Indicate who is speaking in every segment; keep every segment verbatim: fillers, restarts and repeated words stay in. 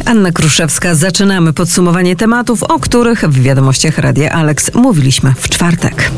Speaker 1: Anna Kruszewska. Zaczynamy podsumowanie tematów, o których w wiadomościach Radia Alex mówiliśmy w czwartek.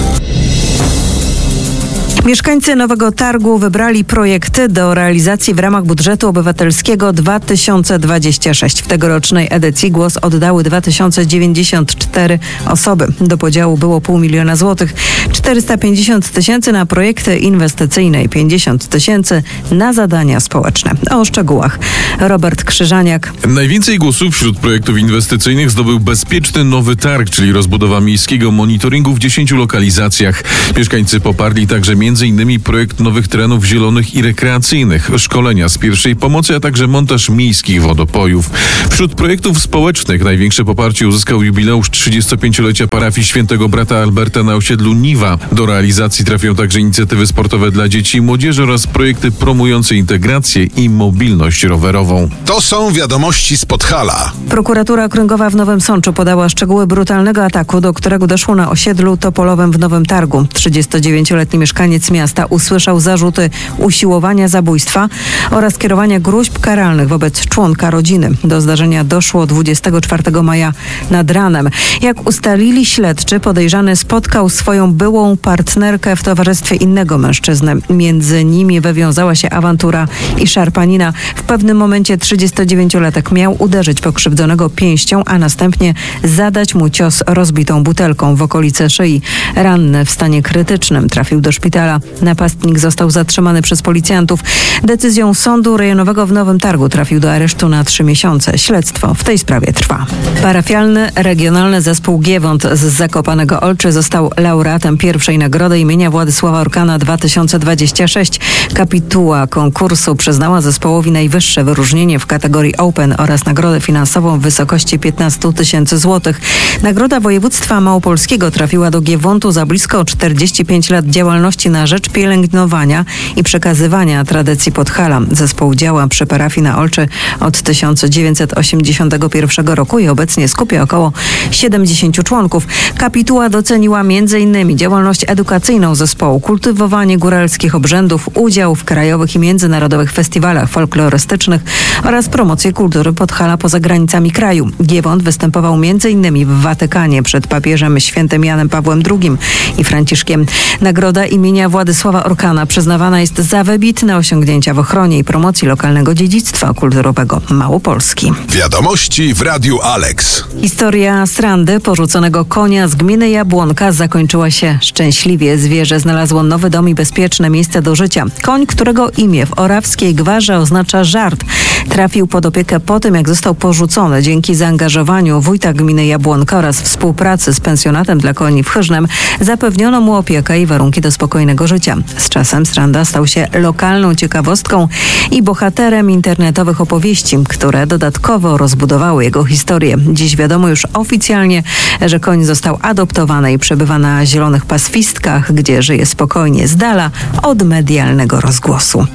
Speaker 1: Mieszkańcy Nowego Targu wybrali projekty do realizacji w ramach budżetu obywatelskiego dwa tysiące dwudziestego szóstego. W tegorocznej edycji głos oddały dwa tysiące dziewięćdziesiąt cztery osoby. Do podziału było pół miliona złotych, czterysta pięćdziesiąt tysięcy na projekty inwestycyjne i pięćdziesiąt tysięcy na zadania społeczne. O szczegółach Robert Krzyżaniak.
Speaker 2: Najwięcej głosów wśród projektów inwestycyjnych zdobył bezpieczny Nowy Targ, czyli rozbudowa miejskiego monitoringu w dziesięciu lokalizacjach. Mieszkańcy poparli także między innymi projekt nowych terenów zielonych i rekreacyjnych, szkolenia z pierwszej pomocy, a także montaż miejskich wodopojów. Wśród projektów społecznych największe poparcie uzyskał jubileusz trzydziestopięciolecia parafii Świętego Brata Alberta na osiedlu Niwa. Do realizacji trafią także inicjatywy sportowe dla dzieci i młodzieży oraz projekty promujące integrację i mobilność rowerową.
Speaker 3: To są wiadomości z Podhala.
Speaker 1: Prokuratura Okręgowa w Nowym Sączu podała szczegóły brutalnego ataku, do którego doszło na osiedlu Topolowym w Nowym Targu. trzydziestodziewięcioletni mieszkaniec miasta usłyszał zarzuty usiłowania zabójstwa oraz kierowania gróźb karalnych wobec członka rodziny. Do zdarzenia doszło dwudziestego czwartego maja nad ranem. Jak ustalili śledczy, podejrzany spotkał swoją byłą partnerkę w towarzystwie innego mężczyzny. Między nimi wywiązała się awantura i szarpanina. W pewnym momencie trzydziestodziewięciolatek miał uderzyć pokrzywdzonego pięścią, a następnie zadać mu cios rozbitą butelką w okolicy szyi. Ranny w stanie krytycznym trafił do szpitala. Napastnik został zatrzymany przez policjantów. Decyzją Sądu Rejonowego w Nowym Targu trafił do aresztu na trzy miesiące. Śledztwo w tej sprawie trwa. Parafialny Regionalny Zespół Giewont z Zakopanego Olczy został laureatem pierwszej nagrody imienia Władysława Orkana dwa tysiące dwudziesty szósty. Kapituła konkursu przyznała zespołowi najwyższe wyróżnienie w kategorii Open oraz nagrodę finansową w wysokości piętnaście tysięcy złotych. Nagroda województwa małopolskiego trafiła do Giewontu za blisko czterdzieści pięć lat działalności na rzecz pielęgnowania i przekazywania tradycji Podhala. Zespół działa przy parafii na Olczy od tysiąc dziewięćset osiemdziesiątego pierwszego roku i obecnie skupia około siedemdziesięciu członków. Kapituła doceniła między innymi działalność edukacyjną zespołu, kultywowanie góralskich obrzędów, udział w krajowych i międzynarodowych festiwalach folklorystycznych oraz promocję kultury Podhala poza granicami kraju. Giewont występował między innymi w Watykanie przed papieżem świętym Janem Pawłem drugim i Franciszkiem. Nagroda imienia Władysława Orkana przyznawana jest za wybitne osiągnięcia w ochronie i promocji lokalnego dziedzictwa kulturowego Małopolski.
Speaker 3: Wiadomości w Radiu Alex.
Speaker 1: Historia srandy porzuconego konia z gminy Jabłonka zakończyła się szczęśliwie. Zwierzę znalazło nowy dom i bezpieczne miejsce do życia. Koń, którego imię w orawskiej gwarze oznacza żart, trafił pod opiekę po tym, jak został porzucony. Dzięki zaangażowaniu wójta gminy Jabłonka oraz współpracy z pensjonatem dla koni w Chyżnem zapewniono mu opiekę i warunki do spokojnego życia. Z czasem Sranda stał się lokalną ciekawostką i bohaterem internetowych opowieści, które dodatkowo rozbudowały jego historię. Dziś wiadomo już oficjalnie, że koń został adoptowany i przebywa na zielonych pastwiskach, gdzie żyje spokojnie z dala od medialnego rozgłosu.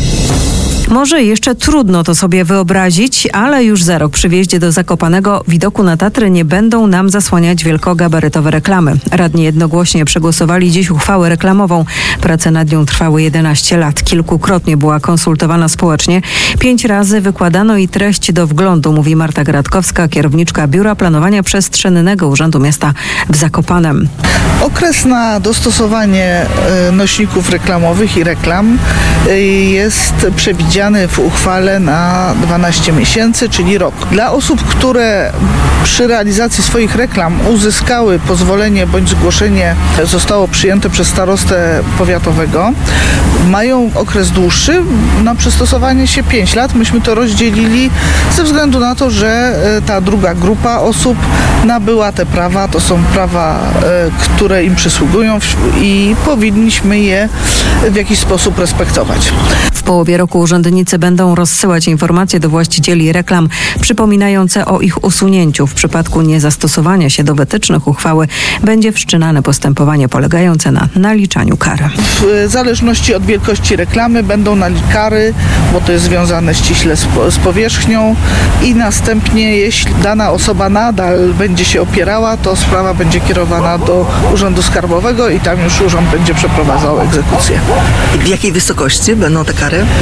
Speaker 1: Może jeszcze trudno to sobie wyobrazić, ale już za rok przy wjeździe do Zakopanego widoku na Tatry nie będą nam zasłaniać wielkogabarytowe reklamy. Radni jednogłośnie przegłosowali dziś uchwałę reklamową. Prace nad nią trwały jedenaście lat. Kilkukrotnie była konsultowana społecznie. Pięć razy wykładano jej treść do wglądu, mówi Marta Gradkowska, kierowniczka Biura Planowania Przestrzennego Urzędu Miasta w Zakopanem.
Speaker 4: Okres na dostosowanie nośników reklamowych i reklam jest przewidziany w uchwale na dwanaście miesięcy, czyli rok. Dla osób, które przy realizacji swoich reklam uzyskały pozwolenie bądź zgłoszenie zostało przyjęte przez starostę powiatowego, mają okres dłuższy na przystosowanie się pięć lat. Myśmy to rozdzielili ze względu na to, że ta druga grupa osób nabyła te prawa. To są prawa, które im przysługują i powinniśmy je w jakiś sposób respektować.
Speaker 1: W połowie roku urzędnicy będą rozsyłać informacje do właścicieli reklam przypominające o ich usunięciu. W przypadku niezastosowania się do wytycznych uchwały będzie wszczynane postępowanie polegające na naliczaniu kary.
Speaker 4: W zależności od wielkości reklamy będą kary, bo to jest związane ściśle z, z powierzchnią i następnie jeśli dana osoba nadal będzie się opierała, to sprawa będzie kierowana do Urzędu Skarbowego i tam już urząd będzie przeprowadzał egzekucję.
Speaker 5: W jakiej wysokości będą te kary?
Speaker 4: Zrobiliśmy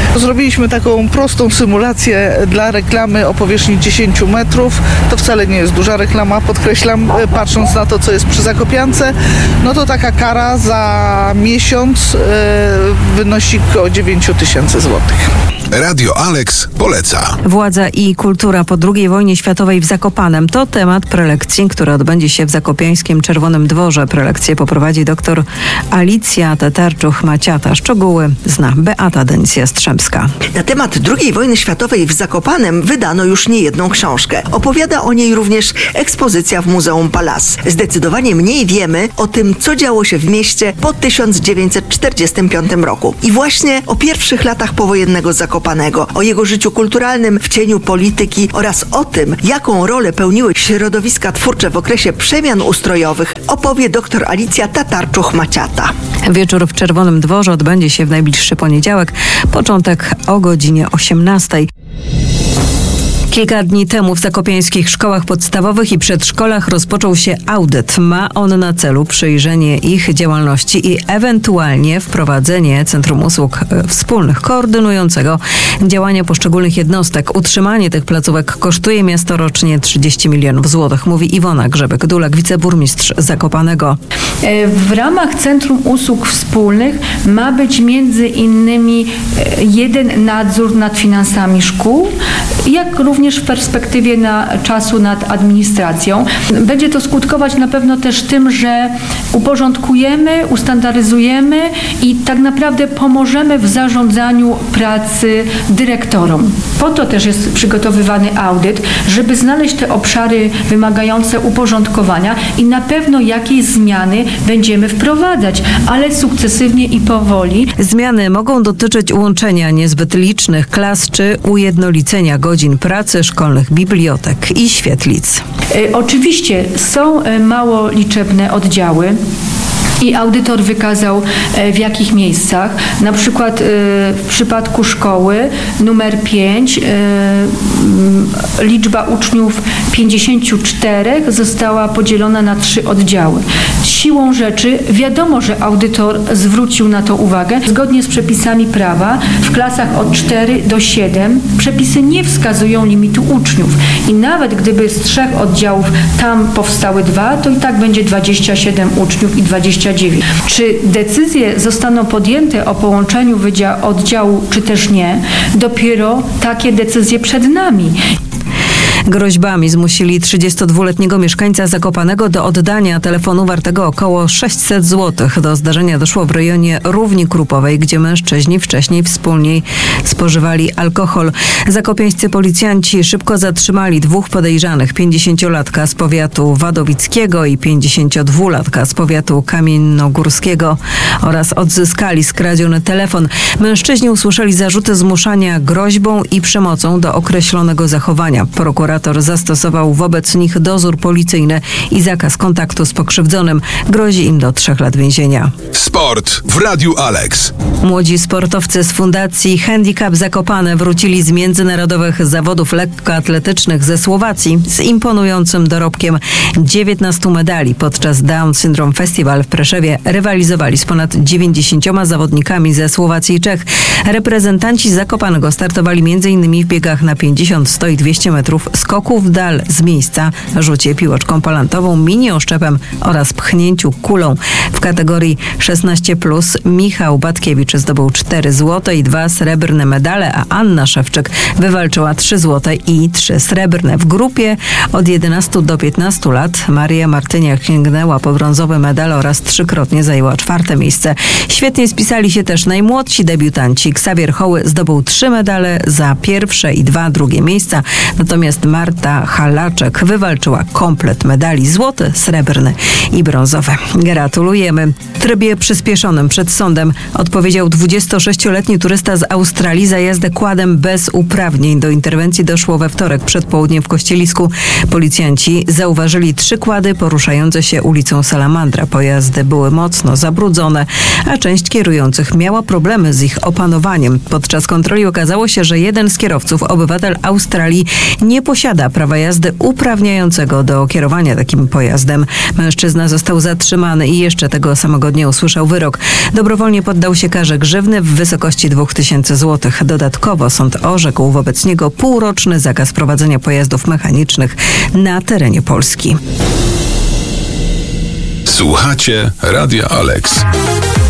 Speaker 4: zrobiliśmy taką prostą symulację dla reklamy o powierzchni dziesięć metrów. To wcale nie jest duża reklama, podkreślam, patrząc na to, co jest przy Zakopiance. No to taka kara za miesiąc wynosi około dziewięć tysięcy złotych.
Speaker 3: Radio Alex poleca.
Speaker 1: Władza i kultura po drugiej wojnie światowej w Zakopanem to temat prelekcji, która odbędzie się w zakopiańskim Czerwonym Dworze. Prelekcję poprowadzi dr Alicja Tatarczuch-Maciata. Szczegóły zna Beata Denis-Jastrzębska.
Speaker 5: Na temat drugiej wojny światowej w Zakopanem wydano już niejedną książkę. Opowiada o niej również ekspozycja w Muzeum Palas. Zdecydowanie mniej wiemy o tym, co działo się w mieście po tysiąc dziewięćset czterdziestym piątym roku. I właśnie o pierwszych latach powojennego Zakopanego, o jego życiu kulturalnym w cieniu polityki oraz o tym, jaką rolę pełniły środowiska twórcze w okresie przemian ustrojowych, opowie dr Alicja Tatarczuch-Maciata.
Speaker 1: Wieczór w Czerwonym Dworze odbędzie się w najbliższy poniedziałek, początek o godzinie osiemnastej. Kilka dni temu w zakopiańskich szkołach podstawowych i przedszkolach rozpoczął się audyt. Ma on na celu przyjrzenie ich działalności i ewentualnie wprowadzenie Centrum Usług Wspólnych koordynującego działania poszczególnych jednostek. Utrzymanie tych placówek kosztuje miasto rocznie trzydzieści milionów złotych, mówi Iwona Grzebek-Dulak, wiceburmistrz Zakopanego.
Speaker 6: W ramach Centrum Usług Wspólnych ma być między innymi jeden nadzór nad finansami szkół, jak również w perspektywie na czasu nad administracją. Będzie to skutkować na pewno też tym, że uporządkujemy, ustandaryzujemy i tak naprawdę pomożemy w zarządzaniu pracy dyrektorom. Po to też jest przygotowywany audyt, żeby znaleźć te obszary wymagające uporządkowania i na pewno jakieś zmiany będziemy wprowadzać, ale sukcesywnie i powoli.
Speaker 1: Zmiany mogą dotyczyć ułączenia niezbyt licznych klas czy ujednolicenia godzin pracy, szkolnych bibliotek i świetlic.
Speaker 6: E, oczywiście są e, mało liczebne oddziały. I audytor wykazał, w jakich miejscach. Na przykład w przypadku szkoły numer pięć liczba uczniów pięćdziesięciu czterech została podzielona na trzy oddziały. Siłą rzeczy wiadomo, że audytor zwrócił na to uwagę. Zgodnie z przepisami prawa w klasach od czterech do siedmiu przepisy nie wskazują limitu uczniów. I nawet gdyby z trzech oddziałów tam powstały dwa, to i tak będzie dwadzieścia siedem uczniów i dwadzieścia dziewięć. Czy decyzje zostaną podjęte o połączeniu wydzia- oddziału, czy też nie? Dopiero takie decyzje przed nami.
Speaker 1: Groźbami zmusili trzydziestodwuletniego mieszkańca Zakopanego do oddania telefonu wartego około sześćset złotych. Do zdarzenia doszło w rejonie Równi Krupowej, gdzie mężczyźni wcześniej wspólnie spożywali alkohol. Zakopiańscy policjanci szybko zatrzymali dwóch podejrzanych, pięćdziesięciolatka z powiatu wadowickiego i pięćdziesięciodwulatka z powiatu kamiennogórskiego oraz odzyskali skradziony telefon. Mężczyźni usłyszeli zarzuty zmuszania groźbą i przemocą do określonego zachowania. Prokurator zastosował wobec nich dozór policyjny i zakaz kontaktu z pokrzywdzonym. Grozi im do trzech lat więzienia.
Speaker 3: Sport w Radiu Alex.
Speaker 1: Młodzi sportowcy z Fundacji Handicap Zakopane wrócili z międzynarodowych zawodów lekkoatletycznych ze Słowacji z imponującym dorobkiem dziewiętnastu medali. Podczas Down Syndrome Festival w Preszewie rywalizowali z ponad dziewięćdziesięcioma zawodnikami ze Słowacji i Czech. Reprezentanci z Zakopanego startowali m.in. w biegach na pięćdziesiąt, sto i dwieście metrów, skoku w dal z miejsca, rzucie piłeczką palantową, mini oszczepem oraz pchnięciu kulą. W kategorii szesnaście plus Michał Batkiewicz zdobył cztery złote i dwa srebrne medale, a Anna Szewczyk wywalczyła trzy złote i trzy srebrne. W grupie od jedenastu do piętnastu lat Maria Martyniak sięgnęła po brązowy medal oraz trzykrotnie zajęła czwarte miejsce. Świetnie spisali się też najmłodsi debiutanci. Ksawier Hoły zdobył trzy medale za pierwsze i dwa drugie miejsca, natomiast Marta Halaczek wywalczyła komplet medali złoty, srebrny i brązowe. Gratulujemy. W trybie przyspieszonym przed sądem odpowiedział dwudziestosześcioletni turysta z Australii za jazdę quadem bez uprawnień. Do interwencji doszło we wtorek przed południem w Kościelisku. Policjanci zauważyli trzy quady poruszające się ulicą Salamandra. Pojazdy były mocno zabrudzone, a część kierujących miała problemy z ich opanowaniem. Podczas kontroli okazało się, że jeden z kierowców, obywatel Australii, nie posiada prawa jazdy uprawniającego do kierowania takim pojazdem. Mężczyzna został zatrzymany i jeszcze tego samego dnia usłyszał wyrok. Dobrowolnie poddał się karze grzywny w wysokości dwa tysiące złotych. Dodatkowo sąd orzekł wobec niego półroczny zakaz prowadzenia pojazdów mechanicznych na terenie Polski.
Speaker 3: Słuchacie Radia Alex.